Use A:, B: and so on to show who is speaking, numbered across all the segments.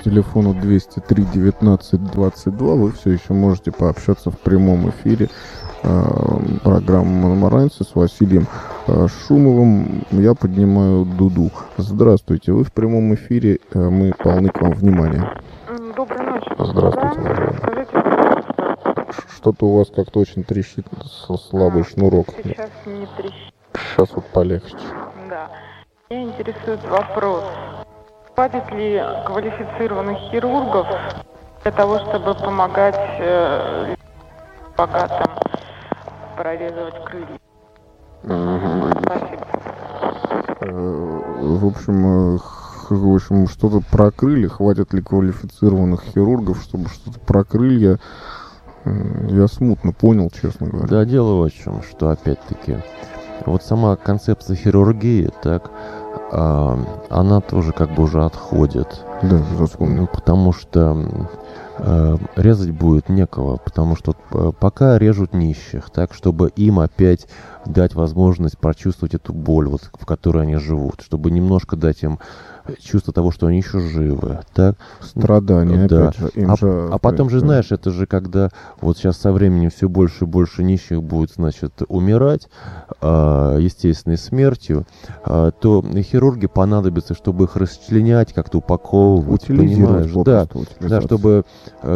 A: телефону 203 19 22 вы все еще можете пообщаться в прямом эфире программы «Мономаранцы» с Василием Шумовым. Я поднимаю дуду. Здравствуйте, вы в прямом эфире, мы полны к вам внимания.
B: Доброй ночи.
A: Здравствуйте, Марина. Что-то у вас как-то очень трещит слабый шнурок.
B: Сейчас не трещит.
A: Сейчас вот полегче.
B: Да. Меня интересует вопрос. Хватит ли квалифицированных хирургов для того, чтобы помогать богатым прорезывать крылья? Спасибо.
A: В общем, что-то про крылья. Хватит ли квалифицированных хирургов, чтобы что-то про крылья? Я смутно понял, честно говоря.
C: Да, дело в чем, что опять-таки вот сама концепция хирургии, так, она тоже как бы уже отходит.
A: Да, безусловно.
C: Потому что резать будет некого, потому что пока режут нищих, так, чтобы им опять дать возможность прочувствовать эту боль, вот, в которой они живут, чтобы немножко дать им чувство того, что они еще живы, так?
A: Страдания,
C: да.
A: опять же.
C: А потом же, знаешь, это же когда вот сейчас со временем все больше и больше нищих будет, значит, умирать естественной смертью, то хирурги понадобятся, чтобы их расчленять, как-то упаковывать, понимаешь? Да, чтобы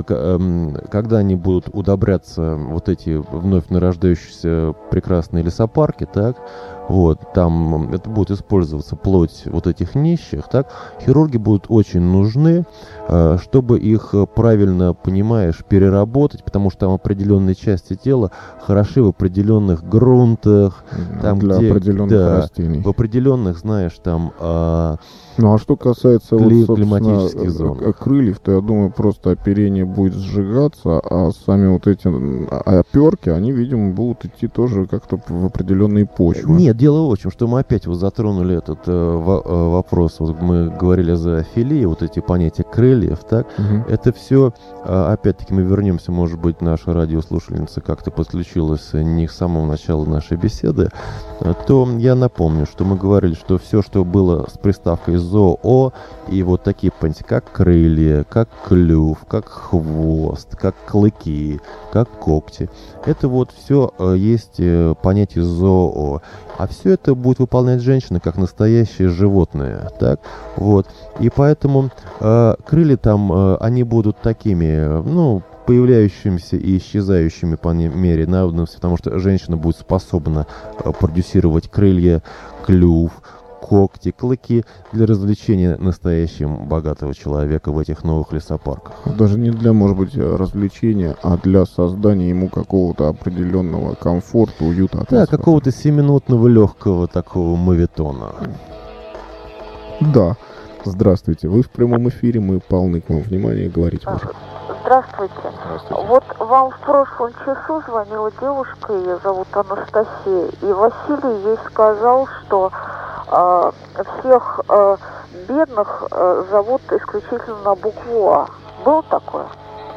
C: когда они будут удобряться вот эти вновь нарождающиеся прекрасные лесопарки, так, вот, там это будет использоваться плоть вот этих нищих, так, хирурги будут очень нужны, чтобы их правильно, понимаешь, переработать, потому что там определенные части тела хороши в определенных грунтах, там,
A: для
C: где,
A: определенных растений.
C: В определенных, знаешь, там...
A: Ну, а что касается
C: климатических зон,
A: крыльев, то я думаю, просто оперение будет сжигаться, а сами вот эти оперки, они, видимо, будут идти тоже как-то в определенные почвы.
C: Нет, дело в том, что мы опять вот затронули этот вопрос, вот мы говорили о зоофилии, вот эти понятия крыльев, так, это все, опять-таки мы вернемся, может быть, наша радиослушательница как-то подключилась не к самому началу нашей беседы, то я напомню, что мы говорили, что все, что было с приставкой зоо, и вот такие понятия, как крылья, как клюв, как хвост, как клыки, как когти, это вот все есть понятие зоо. А все это будет выполнять женщина как настоящее животное, так, вот. И поэтому крылья там, они будут такими, ну, появляющимися и исчезающими по мере надобности, потому что женщина будет способна продюсировать крылья, клюв, когти, клыки для развлечения настоящего богатого человека в этих новых лесопарках.
A: Даже не для, может быть, развлечения, а для создания ему какого-то определенного комфорта, уюта.
C: Да, какого-то 7-минутного легкого такого моветона.
A: Да. Здравствуйте. Вы в прямом эфире, мы полны к вам внимания, говорить можем.
B: Здравствуйте. Вот вам в прошлом часу звонила девушка, ее зовут Анастасия, и Василий ей сказал, что всех бедных зовут исключительно на букву А. Было такое?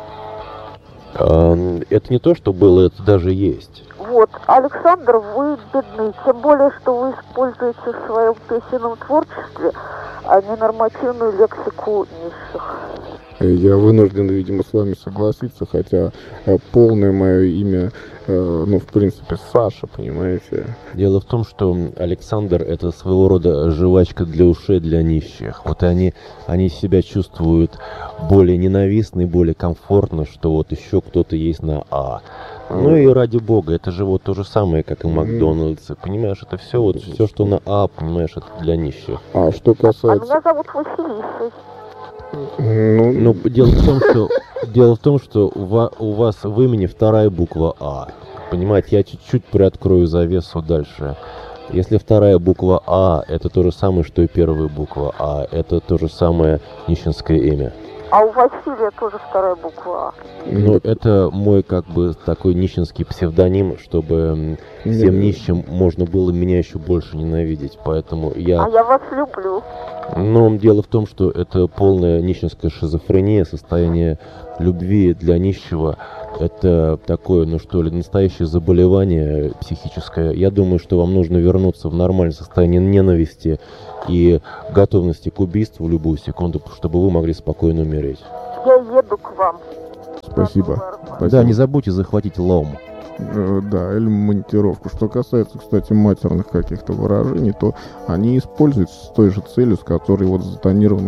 C: Это не то, что было, это даже есть.
B: Вот, Александр, вы бедны, тем более, что вы используете в своем песенном творчестве ненормативную лексику низших.
A: Я вынужден, видимо, с вами согласиться, хотя полное мое имя, ну, в принципе, Саша, понимаете.
C: Дело в том, что Александр — это своего рода жвачка для ушей для нищих. Вот они себя чувствуют более ненавистно и более комфортно, что вот еще кто-то есть на А. Ну и ради бога, это же вот то же самое, как и Макдональдс. Понимаешь, это все вот все, что на А, понимаешь, это для нищих.
A: А что касается...
B: меня зовут Василиса.
C: Ну, дело в том, что у вас в имени вторая буква А. Понимаете, я чуть-чуть приоткрою завесу дальше. Если вторая буква А, это то же самое, что и первая буква А. Это то же самое нищенское имя.
B: А у Василия тоже вторая буква А.
C: Ну, это мой как бы такой нищенский псевдоним, чтобы всем нищим можно было меня еще больше ненавидеть. Поэтому я...
B: А я вас люблю.
C: Но дело в том, что это полная нищенская шизофрения, состояние любви для нищего. Это такое, ну что ли, настоящее заболевание психическое. Я думаю, что вам нужно вернуться в нормальное состояние ненависти и готовности к убийству в любую секунду, чтобы вы могли спокойно умереть.
B: Я еду к вам.
A: Спасибо.
C: Да, не забудьте захватить лом.
A: Да, или монтировку. Что касается, кстати, матерных каких-то выражений, то они используются с той же целью, с которой вот затонированы